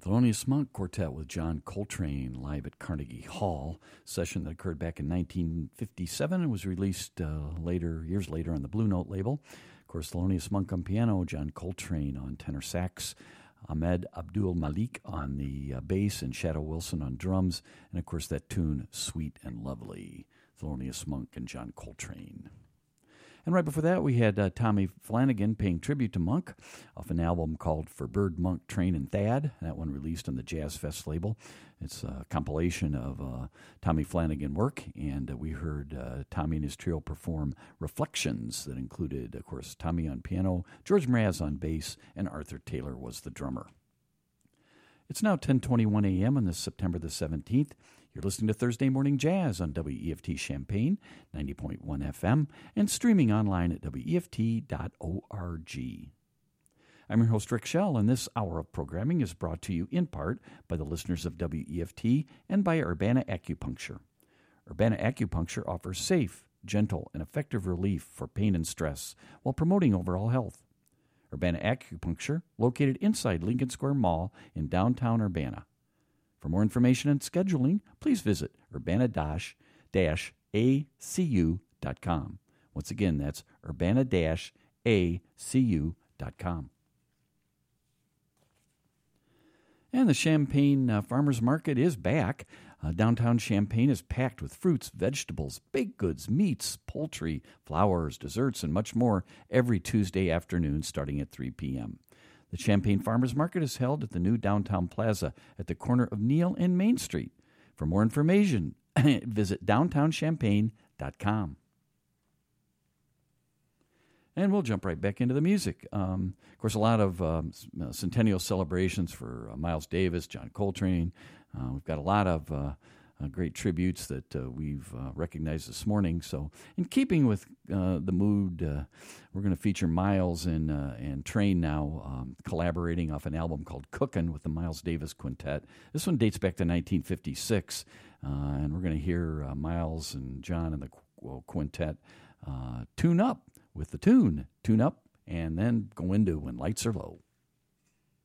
Thelonious Monk Quartet with John Coltrane live at Carnegie Hall, session that occurred back in 1957 and was released years later on the Blue Note label. Of course, Thelonious Monk on piano, John Coltrane on tenor sax, Ahmed Abdul Malik on the bass, and Shadow Wilson on drums, and of course that tune, Sweet and Lovely, Thelonious Monk and John Coltrane. And right before that, we had Tommy Flanagan paying tribute to Monk off an album called For Bird, Monk, Train, and Thad. That one released on the Jazz Fest label. It's a compilation of Tommy Flanagan work, and we heard Tommy and his trio perform Reflections that included, of course, Tommy on piano, George Mraz on bass, and Arthur Taylor was the drummer. It's now 10:21 a.m. on this September the 17th. You're listening to Thursday Morning Jazz on WEFT Champaign, 90.1 FM, and streaming online at WEFT.org. I'm your host, Rick Schell, and this hour of programming is brought to you in part by the listeners of WEFT and by Urbana Acupuncture. Urbana Acupuncture offers safe, gentle, and effective relief for pain and stress while promoting overall health. Urbana Acupuncture, located inside Lincoln Square Mall in downtown Urbana. For more information and scheduling, please visit urbana-acu.com. Once again, that's urbana-acu.com. And the Champaign Farmers Market is back. Downtown Champaign is packed with fruits, vegetables, baked goods, meats, poultry, flowers, desserts, and much more every Tuesday afternoon starting at 3 p.m. The Champaign Farmers Market is held at the new downtown plaza at the corner of Neal and Main Street. For more information, visit downtownchampaign.com. And we'll jump right back into the music. Of course, a lot of centennial celebrations for Miles Davis, John Coltrane. We've got a lot of great tributes that we've recognized this morning. So in keeping with the mood, we're going to feature Miles and Train now collaborating off an album called Cookin' with the Miles Davis Quintet. This one dates back to 1956, and we're going to hear Miles and John and the quintet tune up with the tune Up, and then go into When Lights Are Low.